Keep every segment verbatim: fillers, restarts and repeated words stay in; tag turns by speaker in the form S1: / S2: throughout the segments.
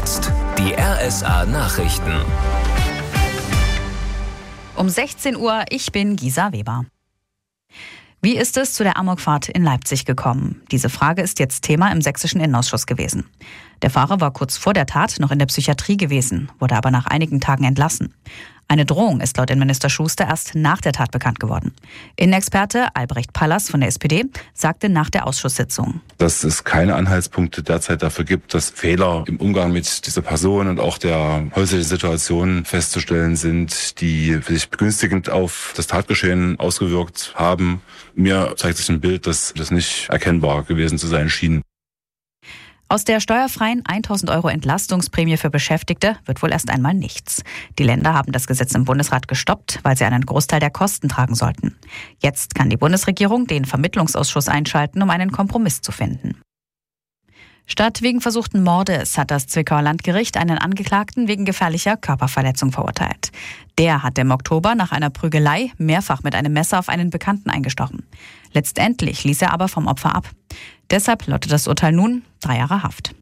S1: jetzt die R S A-Nachrichten.
S2: Um sechzehn Uhr, ich bin Gisa Weber. Wie ist es zu der Amokfahrt in Leipzig gekommen? Diese Frage ist jetzt Thema im sächsischen Innenausschuss gewesen. Der Fahrer war kurz vor der Tat noch in der Psychiatrie gewesen, wurde aber nach einigen Tagen entlassen. Eine Drohung ist laut Innenminister Schuster erst nach der Tat bekannt geworden. Innenexperte Albrecht Pallas von der S P D sagte nach der Ausschusssitzung:
S3: Dass es keine Anhaltspunkte derzeit dafür gibt, dass Fehler im Umgang mit dieser Person und auch der häuslichen Situation festzustellen sind, die sich begünstigend auf das Tatgeschehen ausgewirkt haben. Mir zeigt sich ein Bild, dass das nicht erkennbar gewesen zu sein schien.
S2: Aus der steuerfreien tausend Euro Entlastungsprämie für Beschäftigte wird wohl erst einmal nichts. Die Länder haben das Gesetz im Bundesrat gestoppt, weil sie einen Großteil der Kosten tragen sollten. Jetzt kann die Bundesregierung den Vermittlungsausschuss einschalten, um einen Kompromiss zu finden. Statt wegen versuchten Mordes hat das Zwickauer Landgericht einen Angeklagten wegen gefährlicher Körperverletzung verurteilt. Der hatte im Oktober nach einer Prügelei mehrfach mit einem Messer auf einen Bekannten eingestochen. Letztendlich ließ er aber vom Opfer ab. Deshalb lautet das Urteil nun drei Jahre Haft.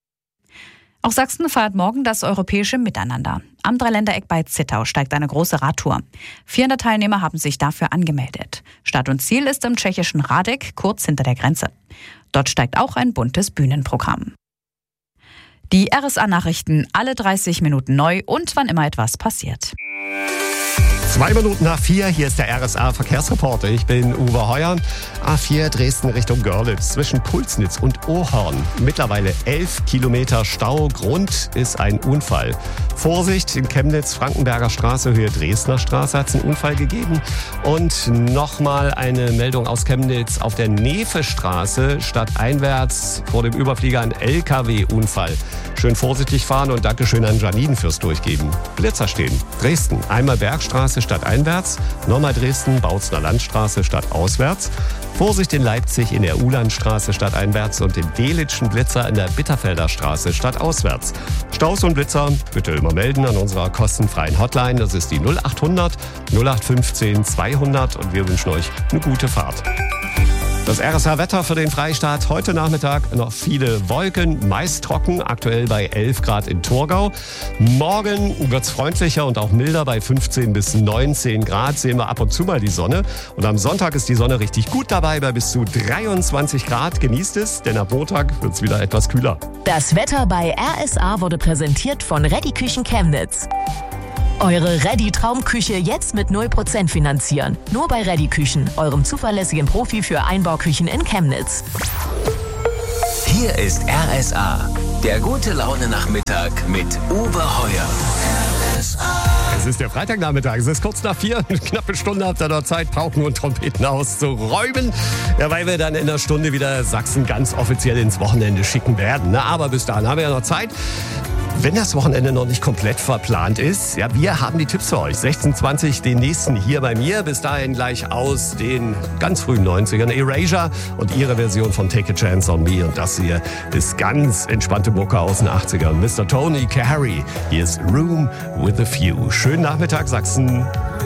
S2: Auch Sachsen feiert morgen das europäische Miteinander. Am Dreiländereck bei Zittau steigt eine große Radtour. vierhundert Teilnehmer haben sich dafür angemeldet. Start und Ziel ist im tschechischen Radek, kurz hinter der Grenze. Dort steigt auch ein buntes Bühnenprogramm. Die R S A-Nachrichten alle dreißig Minuten neu und wann immer etwas passiert.
S4: Zwei Minuten nach vier, hier ist der R S A-Verkehrsreporter. Ich bin Uwe Heuer. A vier Dresden Richtung Görlitz zwischen Pulsnitz und Ohorn. Mittlerweile elf Kilometer Stau. Grund ist ein Unfall. Vorsicht, in Chemnitz, Frankenberger Straße, Höhe Dresdner Straße hat es einen Unfall gegeben. Und nochmal eine Meldung aus Chemnitz. Auf der Nefe-Straße stadteinwärts vor dem Überflieger ein L K W-Unfall. Schön vorsichtig fahren und Dankeschön an Janine fürs Durchgeben. Blitzer stehen. Dresden, einmal Bergstraße stadteinwärts, nochmal Dresden, Bautzner Landstraße stadtauswärts. Vorsicht in Leipzig in der Ulandstraße stadteinwärts und den Delitzschen Blitzer in der Bitterfelder Straße stadtauswärts. Staus und Blitzer bitte immer melden an unserer kostenfreien Hotline. Das ist die null acht hundert null acht fünfzehn zweihundert und wir wünschen euch eine gute Fahrt. Das R S A-Wetter für den Freistaat. Heute Nachmittag noch viele Wolken, meist trocken, aktuell bei elf Grad in Thurgau. Morgen wird's freundlicher und auch milder bei fünfzehn bis neunzehn Grad. Sehen wir ab und zu mal die Sonne. Und am Sonntag ist die Sonne richtig gut dabei bei bis zu dreiundzwanzig Grad. Genießt es, denn ab Montag wird's wieder etwas kühler.
S5: Das Wetter bei R S A wurde präsentiert von Reddy Küchen Chemnitz. Eure Reddy-Traumküche jetzt mit null Prozent finanzieren. Nur bei Reddy Küchen, eurem zuverlässigen Profi für Einbauküchen in Chemnitz.
S1: Hier ist R S A, der gute Laune-Nachmittag mit Uwe Heuer. R S A.
S4: Es ist der Freitagnachmittag, es ist kurz nach vier, eine knappe Stunde habt ihr noch Zeit, Pauken und Trompeten auszuräumen. Ja, weil wir dann in einer Stunde wieder Sachsen ganz offiziell ins Wochenende schicken werden. Na, aber bis dahin haben wir ja noch Zeit. Wenn das Wochenende noch nicht komplett verplant ist, ja, wir haben die Tipps für euch. sechzehn zwanzig, den nächsten hier bei mir. Bis dahin gleich aus den ganz frühen neunzigern. Erasure und ihre Version von Take a Chance on Me. Und das hier ist ganz entspannte Mucke aus den achtzigern. Mister Tony Carey, hier ist Room with a Few. Schönen Nachmittag, Sachsen.